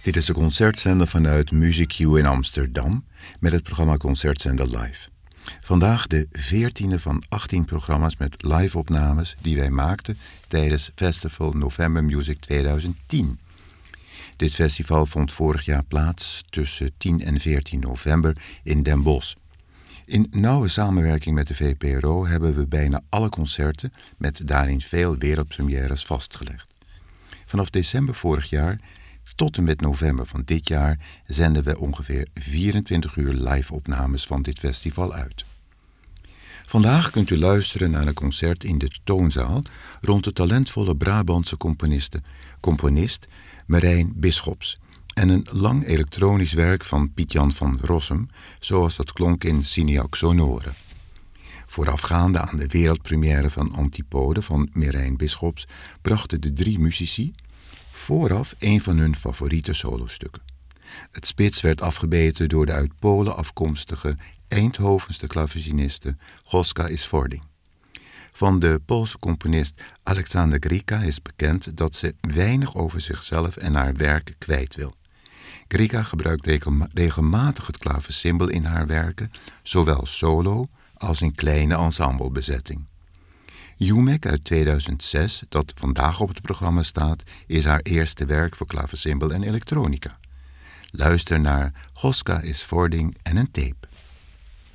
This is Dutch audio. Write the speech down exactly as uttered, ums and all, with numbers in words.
Dit is de concertzender vanuit Music U in Amsterdam met het programma Concertzender Live. Vandaag de veertiende van achttien programma's met live-opnames die wij maakten tijdens Festival November Music tweeduizend tien. Dit festival vond vorig jaar plaats tussen tien en veertien november in Den Bosch. In nauwe samenwerking met de V P R O hebben we bijna alle concerten met daarin veel wereldpremières vastgelegd. Vanaf december vorig jaar tot en met november van dit jaar zenden we ongeveer vierentwintig uur live-opnames van dit festival uit. Vandaag kunt u luisteren naar een concert in de Toonzaal rond de talentvolle Brabantse componiste, componist Marijn Bisschops en een lang elektronisch werk van Piet-Jan van Rossum, zoals dat klonk in Cineac Sonore. Voorafgaande aan de wereldpremière van Antipode van Marijn Bisschops brachten de drie muzici vooraf een van hun favoriete solostukken. Het spits werd afgebeten door de uit Polen afkomstige Eindhovense klaveciniste Goska Isfording. Van de Poolse componist Alexander Grika is bekend dat ze weinig over zichzelf en haar werk kwijt wil. Grika gebruikt regelmatig het klavecimbal in haar werken, zowel solo als in kleine ensemblebezetting. Jumek uit tweeduizend zes, dat vandaag op het programma staat, is haar eerste werk voor klavecimbal en elektronica. Luister naar Goska Isfording en een tape.